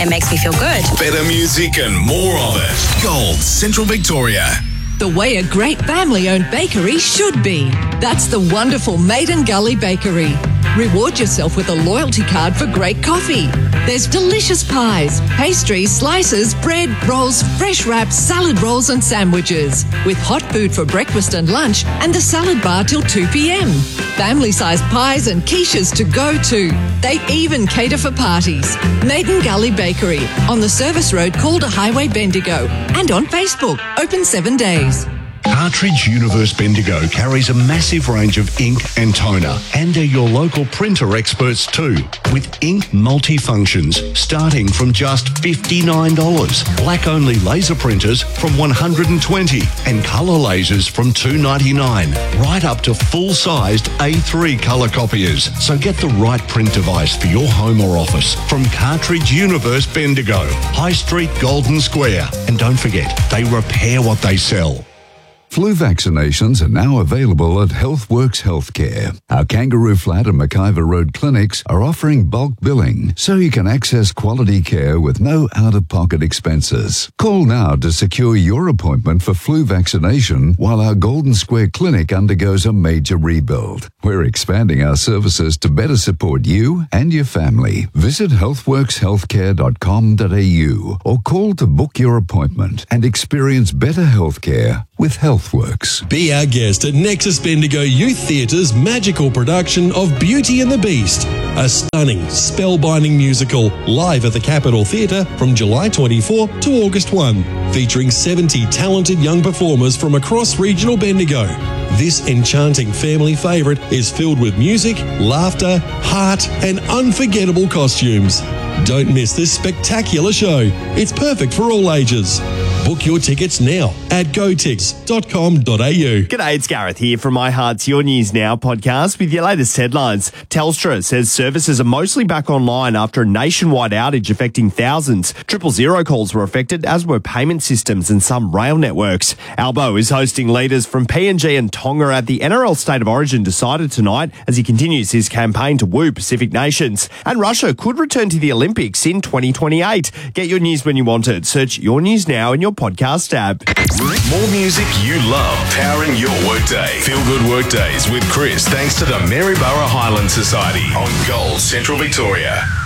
It makes me feel good. Better music and more of it. Gold, Central Victoria. The way a great family-owned bakery should be. That's the wonderful Maiden Gully Bakery. Reward yourself with a loyalty card for great coffee. There's delicious pies, pastries, slices, bread, rolls, fresh wraps, salad rolls and sandwiches. With hot food for breakfast and lunch and the salad bar till 2 p.m. Family-sized pies and quiches to go too. They even cater for parties. Maiden Gully Bakery on the service road Calder Highway, Bendigo. And on Facebook, open 7 days. Cartridge Universe Bendigo carries a massive range of ink and toner and are your local printer experts too, with ink multifunctions starting from just $59, black-only laser printers from $120 and colour lasers from $299, right up to full-sized A3 colour copiers. So get the right print device for your home or office from Cartridge Universe Bendigo, High Street, Golden Square. And don't forget, they repair what they sell. Flu vaccinations are now available at HealthWorks Healthcare. Our Kangaroo Flat and McIver Road clinics are offering bulk billing so you can access quality care with no out-of-pocket expenses. Call now to secure your appointment for flu vaccination while our Golden Square clinic undergoes a major rebuild. We're expanding our services to better support you and your family. Visit healthworkshealthcare.com.au or call to book your appointment and experience better healthcare with HealthWorks. Be our guest at Nexus Bendigo Youth Theatre's magical production of Beauty and the Beast, a stunning, spellbinding musical live at the Capitol Theatre from July 24 to August 1, featuring 70 talented young performers from across regional Bendigo. This enchanting family favourite is filled with music, laughter, heart and unforgettable costumes. Don't miss this spectacular show. It's perfect for all ages. Book your tickets now at gotix.com.au. G'day, it's Gareth here from My Heart's Your News Now podcast with your latest headlines. Telstra says services are mostly back online after a nationwide outage affecting thousands. 000 calls were affected, as were payment systems and some rail networks. Albo is hosting leaders from PNG and Tonga at the NRL State of Origin decided tonight as he continues his campaign to woo Pacific nations. And Russia could return to the Olympics in 2028. Get your news when you want it. Search Your News Now in your podcast app. More music you love, powering your workday. Feel good workdays with Chris, thanks to the Maryborough Highland Society on Gold, Central Victoria.